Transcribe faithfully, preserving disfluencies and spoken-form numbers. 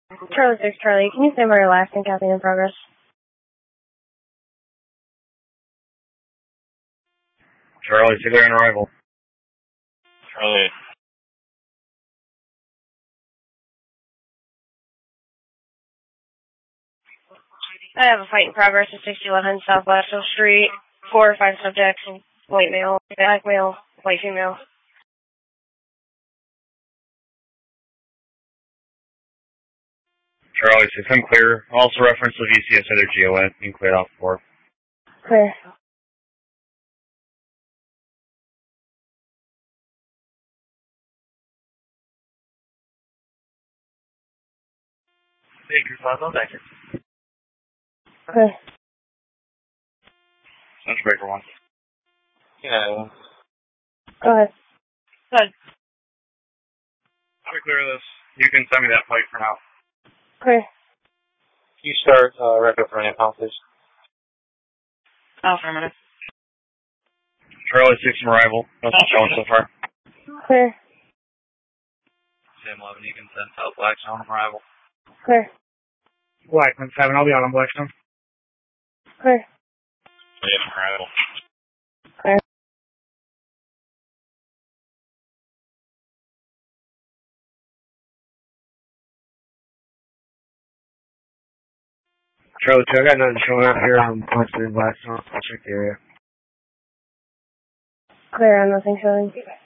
Charlie six Charlie, can you say my last and Kathy in progress? Charlie, declaring arrival. Charlie. I have a fight in progress at sixty eleven Southwest Hill Street. Four or five subjects, white male, black male, white female. Charlie six, I'm clear. Also reference the V C S other G O N being cleared off for. Clear. Baker's Last on Baker. Clear. Central Baker one. Yeah. Go ahead. Go ahead. I'm clear of this. You can send me that plate for now. Clear. You start uh, record for any account, please. Affirmative. Charlie six from arrival. Nothing showing so far. Clear. Sam eleven, you can send South Blackstone from arrival. Clear. Blackman seven, I'll be on on Blackstone. Clear. Yeah, from arrival. Clear. Charlie two, I got nothing showing out here on Blackstone. I'll check the area. Clear on nothing showing.